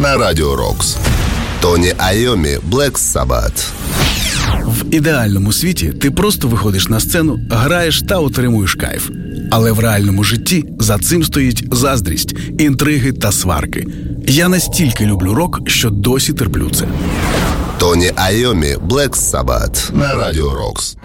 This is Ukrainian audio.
на Радіо Рокс. Тоні Айомі, Black Sabbath. В ідеальному світі ти просто виходиш на сцену, граєш та отримуєш кайф. Але в реальному житті за цим стоїть заздрість, інтриги та сварки. Я настільки люблю рок, що досі терплю це. Тоні Айомі, Black Sabbath на Радіо Рокс.